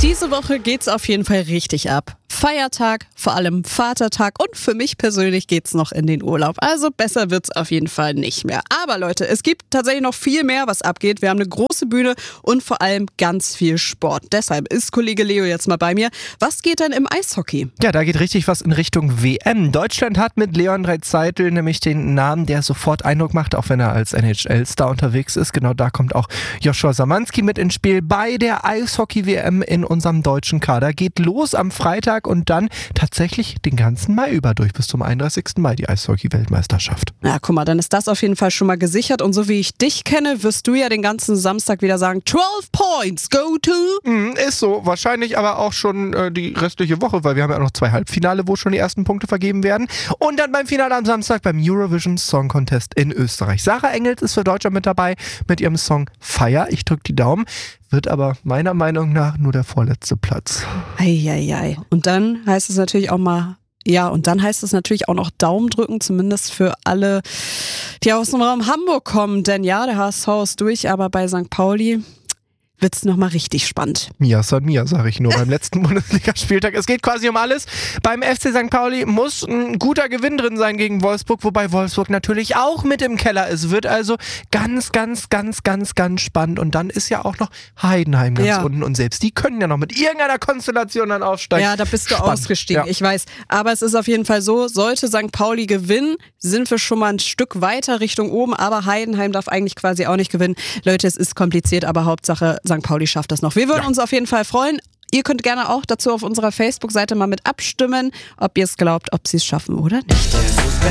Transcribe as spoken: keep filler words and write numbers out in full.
Diese Woche geht's auf jeden Fall richtig ab. Feiertag, vor allem Vatertag und für mich persönlich geht's noch in den Urlaub. Also besser wird's auf jeden Fall nicht mehr. Aber Leute, es gibt tatsächlich noch viel mehr, was abgeht. Wir haben eine große Bühne und vor allem ganz viel Sport. Deshalb ist Kollege Leo jetzt mal bei mir. Was geht denn im Eishockey? Ja, da geht richtig was in Richtung W M. Deutschland hat mit Leon Draisaitl nämlich den Namen, der sofort Eindruck macht, auch wenn er als N H L-Star unterwegs ist. Genau da kommt auch Joshua Samanski mit ins Spiel bei der Eishockey-W M in unserem deutschen Kader. Geht los am Freitag und dann tatsächlich den ganzen Mai über durch, bis zum einunddreißigsten Mai die Eishockey-Weltmeisterschaft. Na, guck mal, dann ist das auf jeden Fall schon mal gesichert. Und so wie ich dich kenne, wirst du ja den ganzen Samstag wieder sagen, zwölf Points, go to. Mm, ist so, wahrscheinlich aber auch schon äh, die restliche Woche, weil wir haben ja auch noch zwei Halbfinale, wo schon die ersten Punkte vergeben werden. Und dann beim Finale am Samstag beim Eurovision Song Contest in Österreich. Sarah Engels ist für Deutschland mit dabei mit ihrem Song Fire. Ich drück die Daumen. Wird aber meiner Meinung nach nur der vorletzte Platz. Eieiei. Und dann heißt es natürlich auch mal, ja, und dann heißt es natürlich auch noch Daumen drücken, zumindest für alle, die aus dem Raum Hamburg kommen. Denn ja, der H S V ist durch, aber bei Sankt Pauli wird's nochmal richtig spannend. Mia San Mia, sage ich nur beim letzten Bundesligaspieltag. Es geht quasi um alles. Beim F C Sankt Pauli muss ein guter Gewinn drin sein gegen Wolfsburg, wobei Wolfsburg natürlich auch mit im Keller ist. Wird also ganz, ganz, ganz, ganz, ganz spannend. Und dann ist ja auch noch Heidenheim ganz ja. unten. Und selbst die können ja noch mit irgendeiner Konstellation dann aufsteigen. Ja, da bist du spannend. ausgestiegen, Ja. ich weiß. Aber es ist auf jeden Fall so, sollte Sankt Pauli gewinnen, sind wir schon mal ein Stück weiter Richtung oben. Aber Heidenheim darf eigentlich quasi auch nicht gewinnen. Leute, es ist kompliziert, aber Hauptsache Sankt Pauli schafft das noch. Wir würden ja. uns auf jeden Fall freuen. Ihr könnt gerne auch dazu auf unserer Facebook-Seite mal mit abstimmen, ob ihr es glaubt, ob sie es schaffen oder nicht.